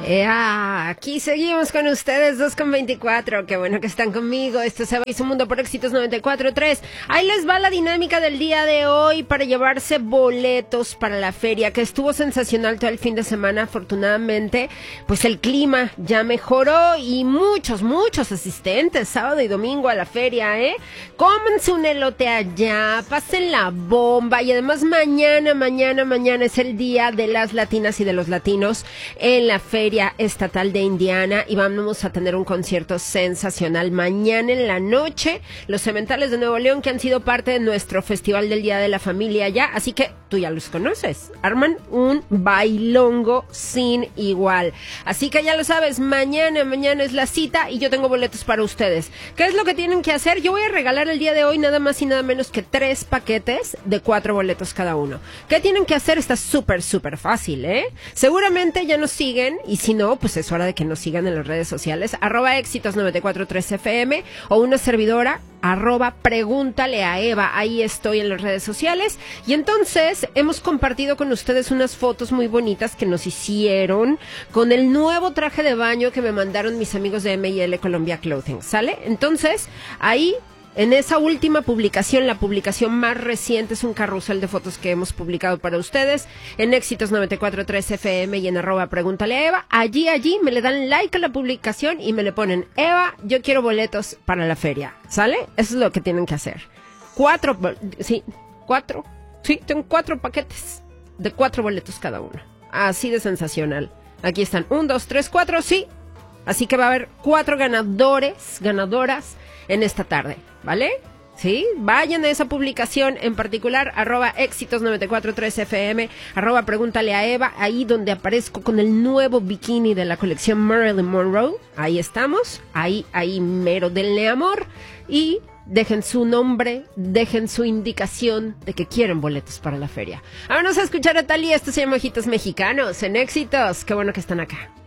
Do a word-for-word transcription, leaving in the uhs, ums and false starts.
Yeah, aquí seguimos con ustedes, dos con veinticuatro. Qué bueno que están conmigo. Esto se va y su mundo por Éxitos noventa y cuatro punto tres. Ahí les va la dinámica del día de hoy para llevarse boletos para la feria, que estuvo sensacional todo el fin de semana. Afortunadamente, pues el clima ya mejoró y muchos, muchos asistentes sábado y domingo a la feria, ¿eh? Cómanse un elote allá, pasen la bomba y además mañana, mañana, mañana es el día de las latinas y de los latinos en la feria estatal de Indiana y vamos a tener un concierto sensacional mañana en la noche. Los Cementales de Nuevo León, que han sido parte de nuestro Festival del Día de la Familia ya, así que tú ya los conoces, arman un bailongo sin igual, así que ya lo sabes, mañana, mañana es la cita y yo tengo boletos para ustedes. ¿Qué es lo que tienen que hacer? Yo voy a regalar el día de hoy nada más y nada menos que tres paquetes de cuatro boletos cada uno. ¿Qué tienen que hacer? Está súper, súper fácil, ¿eh? Seguramente ya nos siguen y si no, pues es hora de que nos sigan en las redes sociales, arroba éxitos noventa y cuatro punto tres F M o una servidora, arroba pregúntale a Eva, ahí estoy en las redes sociales. Y entonces hemos compartido con ustedes unas fotos muy bonitas que nos hicieron con el nuevo traje de baño que me mandaron mis amigos de M y L Colombia Clothing, ¿sale? Entonces, ahí en esa última publicación, la publicación más reciente, es un carrusel de fotos que hemos publicado para ustedes en Éxitos noventa y cuatro punto tres F M y en arroba pregúntale a Eva. Allí, allí me le dan like a la publicación y me le ponen: Eva, yo quiero boletos para la feria, ¿sale? Eso es lo que tienen que hacer. Cuatro, sí, cuatro, sí, tengo cuatro paquetes de cuatro boletos cada uno. Así de sensacional. Aquí están, un, dos, tres, cuatro, sí. Así que va a haber cuatro ganadores, ganadoras en esta tarde, ¿vale? Sí, vayan a esa publicación en particular, arroba éxitos noventa y cuatro punto tres F M, arroba pregúntale a Eva, ahí donde aparezco con el nuevo bikini de la colección Marilyn Monroe. Ahí estamos, ahí, ahí mero, denle amor y dejen su nombre, dejen su indicación de que quieren boletos para la feria. Vámonos a escuchar a Thalía, esto se llama Ojitos Mexicanos en Éxitos. Qué bueno que están acá.